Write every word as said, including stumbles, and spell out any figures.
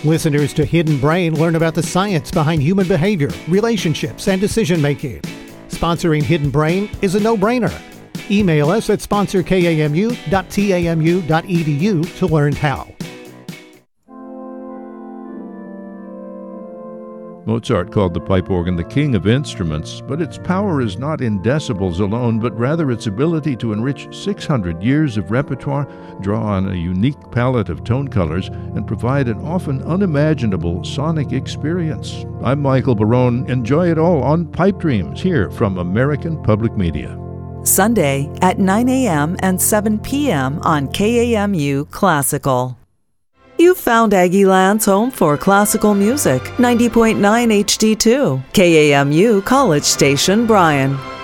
Listeners to Hidden Brain learn about the science behind human behavior, relationships, and decision-making. Sponsoring Hidden Brain is a no-brainer. Email us at sponsor k a m u dot t a m u dot e d u to learn how. Mozart called the pipe organ the king of instruments, but its power is not in decibels alone, but rather its ability to enrich six hundred years of repertoire, draw on a unique palette of tone colors, and provide an often unimaginable sonic experience. I'm Michael Barone. Enjoy it all on Pipe Dreams, here from American Public Media. Sunday at nine a.m. and seven p.m. on K A M U Classical. You've found Aggieland's home for classical music, ninety point nine H D two, K A M U College Station, Bryan.